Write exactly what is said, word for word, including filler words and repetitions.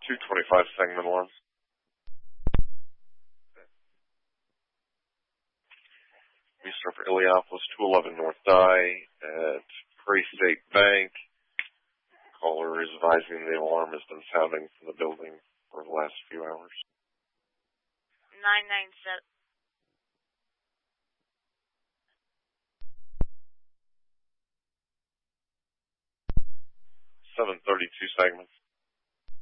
two twenty-five segment one. Eastern for Illiopolis, two eleven North Die at Prairie State Bank. Caller is advising the alarm has been sounding from the building for the last few hours. nine nine seven. seven thirty-two segments.